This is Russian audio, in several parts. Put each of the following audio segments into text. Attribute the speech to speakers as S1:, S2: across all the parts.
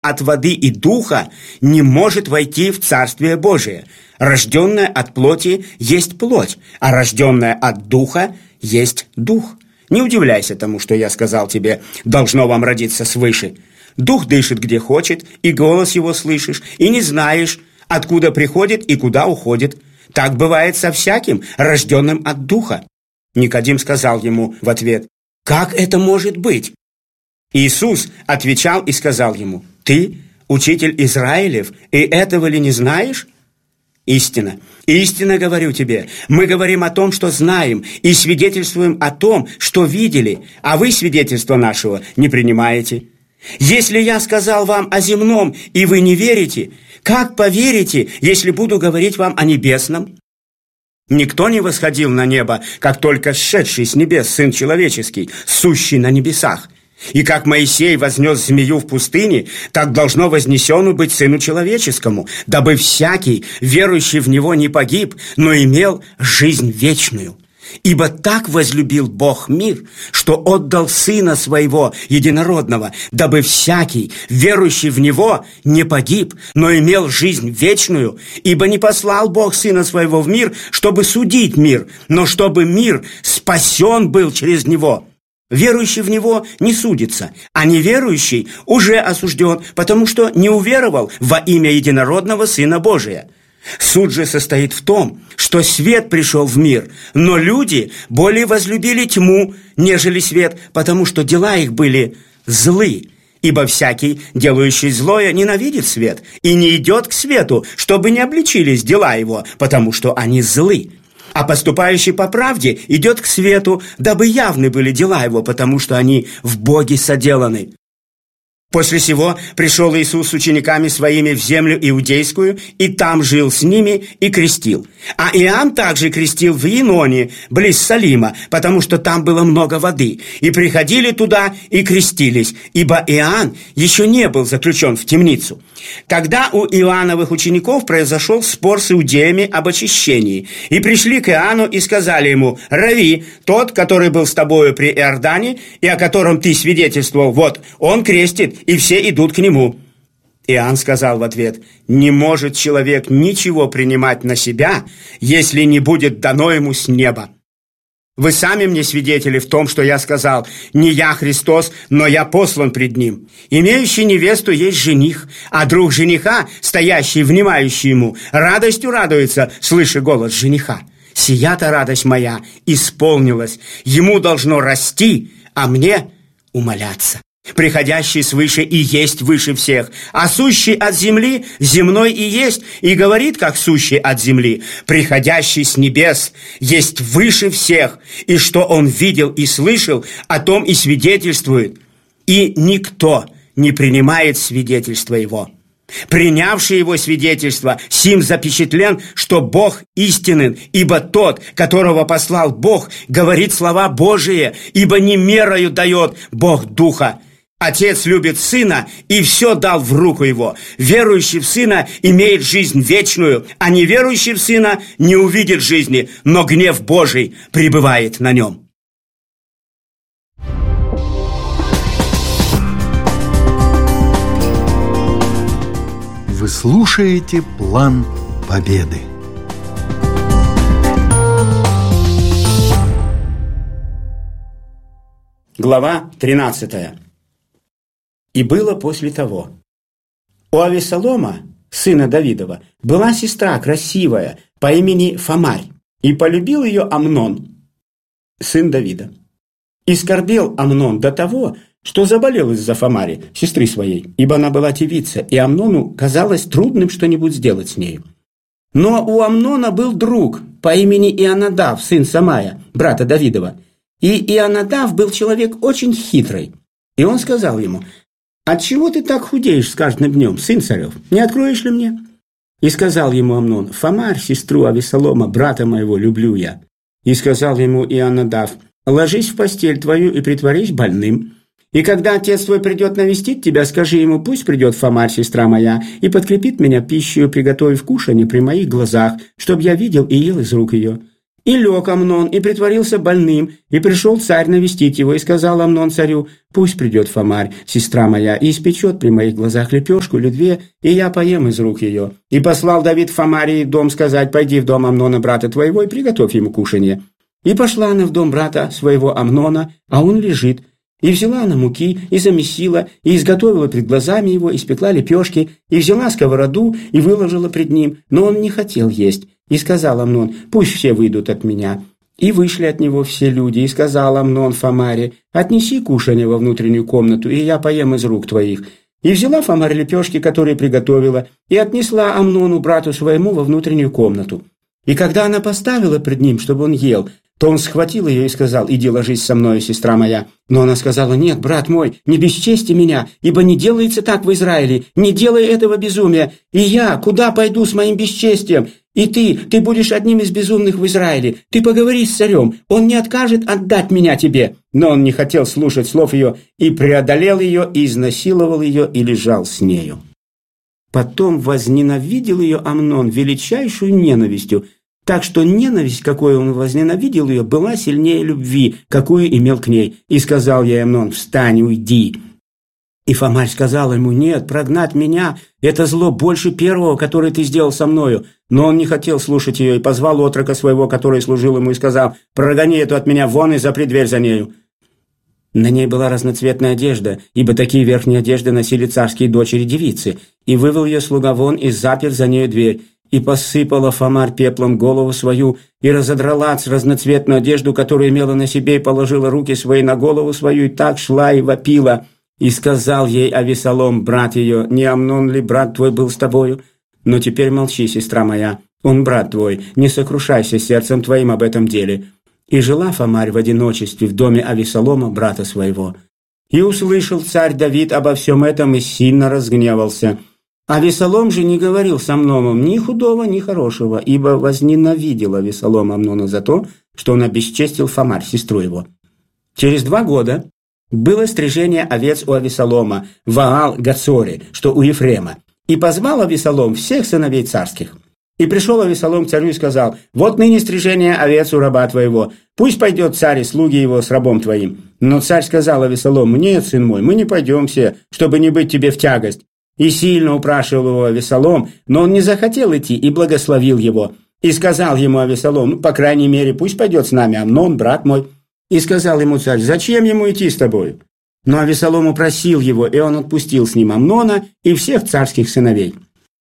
S1: от воды и духа не может войти в Царствие Божие. Рожденное от плоти есть плоть, а рожденное от духа есть дух. Не удивляйся тому, что я сказал тебе, должно вам родиться свыше. Дух дышит где хочет, и голос его слышишь, и не знаешь, откуда приходит и куда уходит. Так бывает со всяким, рожденным от духа. Никодим сказал ему в ответ: «Как это может быть?» Иисус отвечал и сказал ему: «Ты, учитель Израилев, и этого ли не знаешь?» Истина, истинно говорю тебе, мы говорим о том, что знаем, и свидетельствуем о том, что видели, а вы свидетельства нашего не принимаете. Если я сказал вам о земном, и вы не верите, как поверите, если буду говорить вам о небесном? Никто не восходил на небо, как только сшедший с небес Сын Человеческий, сущий на небесах. И как Моисей вознес змею в пустыне, так должно вознесено быть Сыну Человеческому, дабы всякий, верующий в Него, не погиб, но имел жизнь вечную. Ибо так возлюбил Бог мир, что отдал Сына Своего Единородного, дабы всякий, верующий в Него, не погиб, но имел жизнь вечную. Ибо не послал Бог Сына Своего в мир, чтобы судить мир, но чтобы мир спасен был через Него. Верующий в Него не судится, а неверующий уже осужден, потому что не уверовал во имя Единородного Сына Божия. Суд же состоит в том, что свет пришел в мир, но люди более возлюбили тьму, нежели свет, потому что дела их были злы. Ибо всякий, делающий злое, ненавидит свет и не идет к свету, чтобы не обличились дела его, потому что они злы. А поступающий по правде идет к свету, дабы явны были дела его, потому что они в Боге соделаны. После сего пришел Иисус с учениками своими в землю иудейскую, и там жил с ними и крестил. А Иоанн также крестил в Еноне, близ Салима, потому что там было много воды. И приходили туда и крестились, ибо Иоанн еще не был заключен в темницу. Тогда у Иоанновых учеников произошел спор с иудеями об очищении. И пришли к Иоанну и сказали ему: «Рави, тот, который был с тобою при Иордане, и о котором ты свидетельствовал, вот, он крестит, и все идут к нему». Иоанн сказал в ответ: «Не может человек ничего принимать на себя, если не будет дано ему с неба. Вы сами мне свидетели в том, что я сказал: не я Христос, но я послан пред ним. Имеющий невесту есть жених, а друг жениха, стоящий, внимающий ему, радостью радуется, слыша голос жениха. Сия-то радость моя исполнилась, ему должно расти, а мне умаляться. Приходящий свыше и есть выше всех, а сущий от земли земной и есть, и говорит, как сущий от земли. Приходящий с небес есть выше всех, и что он видел и слышал, о том и свидетельствует. И никто не принимает свидетельства его. Принявший его свидетельство, сим запечатлен, что Бог истинен, ибо тот, которого послал Бог, говорит слова Божии, ибо не мерою дает Бог Духа. Отец любит Сына и все дал в руку Его. Верующий в Сына имеет жизнь вечную, а неверующий в Сына не увидит жизни, но гнев Божий пребывает на нем».
S2: Вы слушаете «План Победы».
S1: Глава 13. «И было после того. У Авесолома, сына Давидова, была сестра красивая по имени Фамарь, и полюбил ее Амнон, сын Давида. И скорбел Амнон до того, что заболел из-за Фамари, сестры своей, ибо она была девица, и Амнону казалось трудным что-нибудь сделать с нею. Но у Амнона был друг по имени Ионадав, сын Самая, брата Давидова, и Ионадав был человек очень хитрый. И он сказал ему: «Отчего ты так худеешь с каждым днем, сын царев? Не откроешь ли мне?» И сказал ему Амнон: «Фамарь, сестру Авесолома, брата моего, люблю я». И сказал ему Ионадав: «Ложись в постель твою и притворись больным. И когда отец твой придет навестить тебя, скажи ему: пусть придет Фамарь, сестра моя, и подкрепит меня пищей, приготовив кушанье при моих глазах, чтоб я видел и ел из рук ее. И лег Амнон, и притворился больным, и пришел царь навестить его, и сказал Амнон царю: «Пусть придет Фомарь, сестра моя, и испечет при моих глазах лепешку или две, и я поем из рук ее». И послал Давид Фомаре в дом сказать: «Пойди в дом Амнона, брата твоего, и приготовь ему кушанье». И пошла она в дом брата своего Амнона, а он лежит. И взяла она муки, и замесила, и изготовила пред глазами его, испекла лепешки, и взяла сковороду, и выложила пред ним, но он не хотел есть. И сказал Амнон: «Пусть все выйдут от меня». И вышли от него все люди, и сказал Амнон Фомаре: «Отнеси кушанье во внутреннюю комнату, и я поем из рук твоих». И взяла Фомарь лепешки, которые приготовила, и отнесла Амнону, брату своему, во внутреннюю комнату. И когда она поставила пред ним, чтобы он ел, то он схватил ее и сказал: «Иди ложись со мною, сестра моя». Но она сказала: «Нет, брат мой, не бесчести меня, ибо не делается так в Израиле, не делай этого безумия. И я куда пойду с моим бесчестием? И ты будешь одним из безумных в Израиле. Ты поговори с царем, он не откажет отдать меня тебе». Но он не хотел слушать слов ее, и преодолел ее, и изнасиловал ее, и лежал с нею. Потом возненавидел ее Амнон величайшую ненавистью, так что ненависть, какой он возненавидел ее, была сильнее любви, какую имел к ней. И сказал ей Амнон: «Встань, уйди». И Фомарь сказал ему: «Нет, прогнать меня – это зло больше первого, которое ты сделал со мною». Но он не хотел слушать ее, и позвал отрока своего, который служил ему, и сказал: «Прогони эту от меня вон и запри дверь за нею». На ней была разноцветная одежда, ибо такие верхние одежды носили царские дочери-девицы. И вывел ее слуга вон, и запер за нею дверь. И посыпала Фомарь пеплом голову свою, и разодрала разноцветную одежду, которую имела на себе, и положила руки свои на голову свою, и так шла и вопила. И сказал ей Авесолом, брат ее: «Не Амнон ли брат твой был с тобою? Но теперь молчи, сестра моя, он брат твой, не сокрушайся сердцем твоим об этом деле». И жила Фомарь в одиночестве в доме Авесолома, брата своего. И услышал царь Давид обо всем этом, и сильно разгневался. Авесолом же не говорил с Амноном ни худого, ни хорошего, ибо возненавидел Авесолом Амнона за то, что он обесчестил Фомарь, сестру его. Через 2 года было стрижение овец у Авесолома в Аал-Гацоре, что у Ефрема, и позвал Авесолом всех сыновей царских. И пришел Авесолом к царю и сказал: «Вот ныне стрижение овец у раба твоего, пусть пойдет царь и слуги его с рабом твоим». Но царь сказал Авесолому: «Нет, сын мой, мы не пойдем все, чтобы не быть тебе в тягость». И сильно упрашивал его Авесолом, но он не захотел идти и благословил его. И сказал ему Авесолом: «По крайней мере, пусть пойдет с нами Амнон, брат мой». И сказал ему царь: «Зачем ему идти с тобою?» Но Авесолом упросил его, и он отпустил с ним Амнона и всех царских сыновей.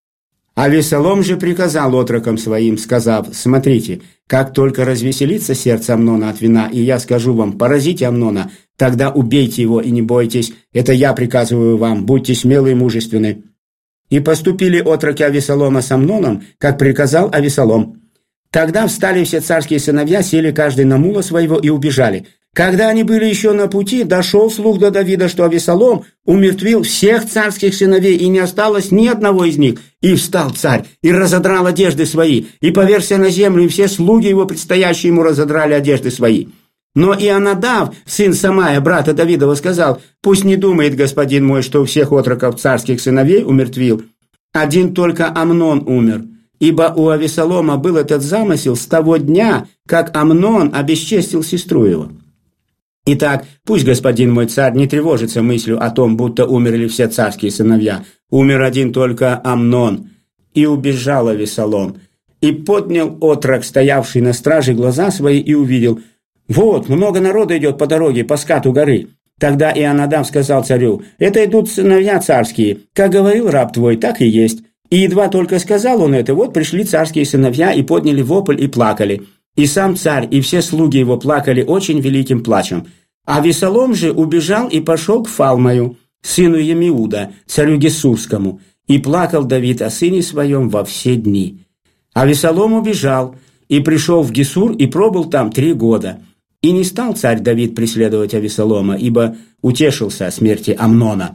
S1: Авесолом же приказал отрокам своим, сказав: «Смотрите, как только развеселится сердце Амнона от вина, и я скажу вам: поразите Амнона, тогда убейте его и не бойтесь, это я приказываю вам, будьте смелы и мужественны». И поступили отроки Авесолома с Амноном, как приказал Авесолом. Тогда встали все царские сыновья, сели каждый на мула своего и убежали. Когда они были еще на пути, дошел слух до Давида, что Авесолом умертвил всех царских сыновей, и не осталось ни одного из них. И встал царь, и разодрал одежды свои, и поверся на землю, и все слуги его, предстоящие ему, разодрали одежды свои. Но Ионадав, сын Самая, брата Давидова, сказал: «Пусть не думает господин мой, что у всех отроков царских сыновей умертвил. Один только Амнон умер». Ибо у Авесолома был этот замысел с того дня, как Амнон обесчестил сестру его. Итак, пусть господин мой царь не тревожится мыслью о том, будто умерли все царские сыновья. Умер один только Амнон. И убежал Авесолом. И поднял отрок, стоявший на страже, глаза свои, и увидел: вот, много народа идет по дороге, по скату горы. Тогда Ионадав сказал царю: это идут сыновья царские. Как говорил раб твой, так и есть. И едва только сказал он это, вот пришли царские сыновья и подняли вопль и плакали. И сам царь, и все слуги его плакали очень великим плачем. А Авесолом же убежал и пошел к Фалмаю, сыну Емиуда, царю Гесурскому, и плакал Давид о сыне своем во все дни. Авесолом убежал и пришел в Гесур и пробыл там 3 года. И не стал царь Давид преследовать Авесолома, ибо утешился о смерти Амнона.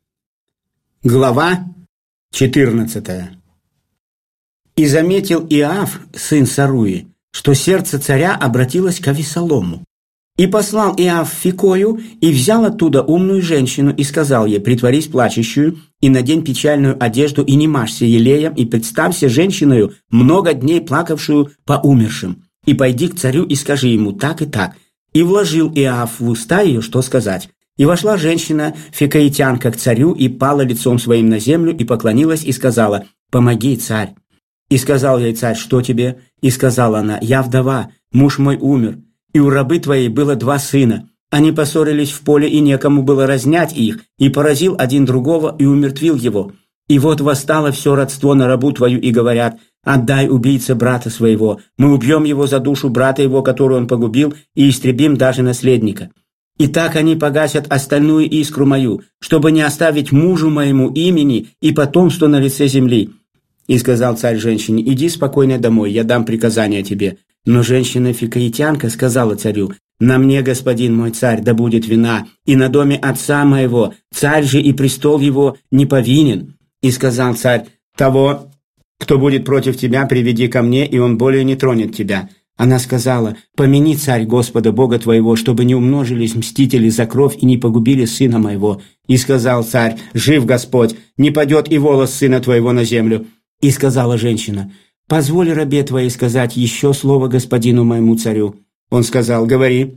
S1: Глава 14. И заметил Иоав, сын Саруи, что сердце царя обратилось к Авесолому. И послал Иоав Фикою, и взял оттуда умную женщину, и сказал ей: притворись плачущую, и надень печальную одежду, и не мажься елеем, и представься женщиною, много дней плакавшую по умершим. и пойди к царю и скажи ему так и так». И вложил Иоав в уста ее, что сказать. И вошла женщина, фикаитянка, к царю, и пала лицом своим на землю, и поклонилась, и сказала: «Помоги, царь». И сказал ей царь: «Что тебе?» И сказала она: «Я вдова, муж мой умер, и у рабы твоей было 2 сына. Они поссорились в поле, и некому было разнять их, и поразил один другого, и умертвил его. И вот восстало все родство на рабу твою, и говорят: отдай убийце брата своего, мы убьем его за душу брата его, которую он погубил, и истребим даже наследника. И так они погасят остальную искру мою, чтобы не оставить мужу моему имени и потомство на лице земли». И сказал царь женщине: «Иди спокойно домой, я дам приказание тебе». Но женщина-фикаитянка сказала царю: «На мне, господин мой царь, да будет вина, и на доме отца моего, царь же и престол его не повинен». И сказал царь: «Того, кто будет против тебя, приведи ко мне, и он более не тронет тебя». Она сказала: «Помяни, царь, Господа Бога твоего, чтобы не умножились мстители за кровь и не погубили сына моего». И сказал царь: «Жив Господь, не падет и волос сына твоего на землю». И сказала женщина: «Позволь рабе твоей сказать еще слово господину моему царю». Он сказал: «Говори».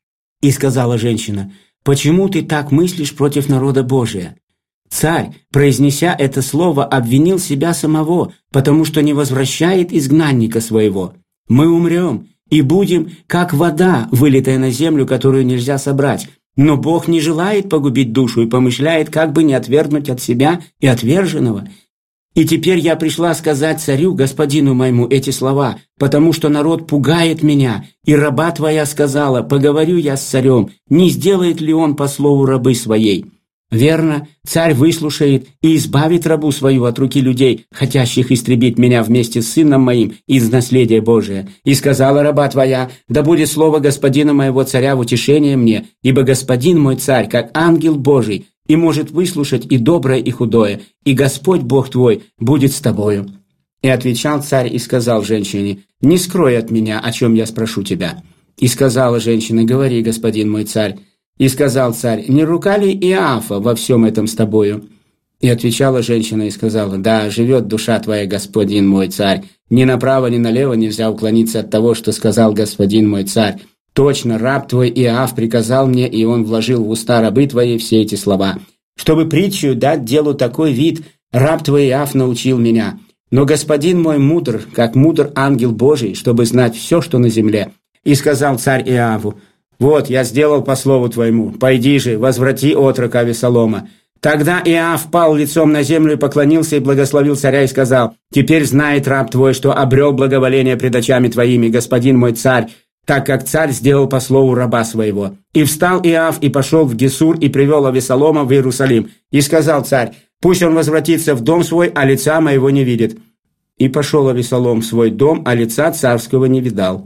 S1: И сказала женщина: «Почему ты так мыслишь против народа Божия?» Царь, произнеся это слово, обвинил себя самого, потому что не возвращает изгнанника своего. «Мы умрем и будем, как вода, вылитая на землю, которую нельзя собрать. Но Бог не желает погубить душу и помышляет, как бы не отвергнуть от себя и отверженного. И теперь я пришла сказать царю, господину моему, эти слова, потому что народ пугает меня, и раба твоя сказала: поговорю я с царем, не сделает ли он по слову рабы своей. Верно, царь выслушает и избавит рабу свою от руки людей, хотящих истребить меня вместе с сыном моим из наследия Божия. И сказала раба твоя: да будет слово господина моего царя в утешение мне, ибо господин мой царь, как ангел Божий, и может выслушать и доброе, и худое, и Господь Бог твой будет с тобою». И отвечал царь и сказал женщине: «Не скрой от меня, о чем я спрошу тебя». И сказала женщина: «Говори, господин мой царь». И сказал царь: «Не рука ли Иоафа во всем этом с тобою?» И отвечала женщина и сказала: «Да, живет душа твоя, господин мой царь. Ни направо, ни налево нельзя уклониться от того, что сказал господин мой царь. Точно, раб твой Иоаф приказал мне, и он вложил в уста рабы твоей все эти слова. Чтобы притчу дать делу такой вид, раб твой Иоаф научил меня. Но господин мой мудр, как мудр ангел Божий, чтобы знать все, что на земле». И сказал царь Иоаву: «Вот, я сделал по слову твоему. Пойди же, возврати отрока Авесолома». Тогда Иоаф пал лицом на землю и поклонился, и благословил царя, и сказал: «Теперь знает раб твой, что обрел благоволение пред очами твоими, господин мой царь, так как царь сделал по слову раба своего». И встал Иоаф и пошел в Гесур, и привел Авесолома в Иерусалим. И сказал царь: «Пусть он возвратится в дом свой, а лица моего не видит». И пошел Авесолом в свой дом, а лица царского не видал.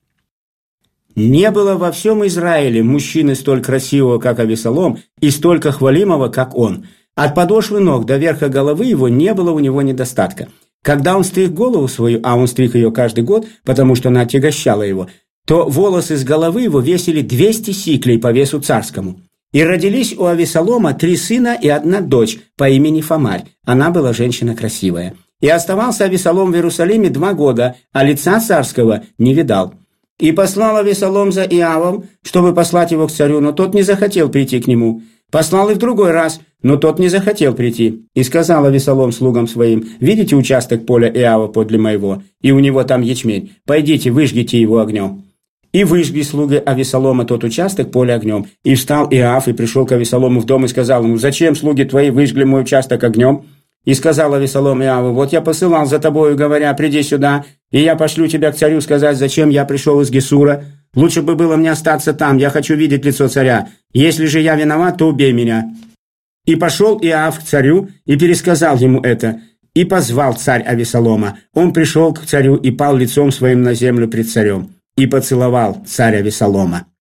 S1: Не было во всем Израиле мужчины столь красивого, как Авесолом, и столько хвалимого, как он. От подошвы ног до верха головы его не было у него недостатка. Когда он стриг голову свою, а он стриг ее каждый год, потому что она отягощала его, то волосы с головы его весили 200 сиклей по весу царскому. И родились у Авесолома 3 сына и 1 дочь по имени Фамарь. Она была женщина красивая. И оставался Авесолом в Иерусалиме 2 года, а лица царского не видал. И послал Авесолом за Иоавом, чтобы послать его к царю, но тот не захотел прийти к нему. Послал и в другой раз, но тот не захотел прийти. И сказал Авесолом слугам своим: «Видите участок поля Иоава подле моего, и у него там ячмень? Пойдите, выжгите его огнем». И выжгли слуги Авесолома тот участок поля огнем. И встал Иоав и пришел к Авесолому в дом и сказал ему: «Зачем слуги твои выжгли мой участок огнем?» И сказал Авесолом Иоаву: «Вот я посылал за тобою, говоря: приди сюда, и я пошлю тебя к царю сказать, зачем я пришел из Гесура. Лучше бы было мне остаться там, я хочу видеть лицо царя. Если же я виноват, то убей меня». И пошел Иоав к царю и пересказал ему это. И позвал царь Авесолома. Он пришел к царю и пал лицом своим на землю пред царем. И поцеловал царь Авесолома.